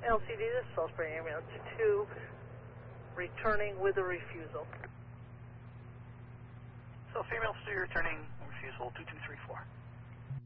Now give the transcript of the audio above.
LCD, this is Salisbury Ambulance 2, returning with a refusal. So female student returning refusal 2234.